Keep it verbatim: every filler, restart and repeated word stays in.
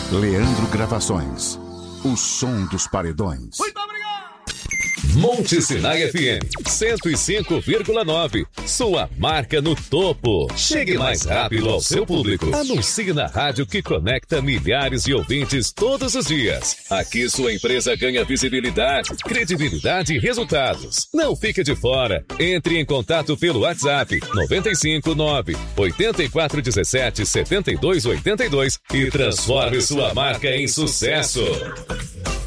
Leandro Gravações. O som dos paredões. Muito obrigado! Monte Sinai F M cento e cinco vírgula nove. Sua marca no topo. Chegue mais rápido ao seu público. Anuncie na rádio que conecta milhares de ouvintes todos os dias. Aqui sua empresa ganha visibilidade, credibilidade e resultados. Não fique de fora. Entre em contato pelo WhatsApp nove cinco nove, oito quatro um sete, sete dois oito dois e transforme sua marca em sucesso.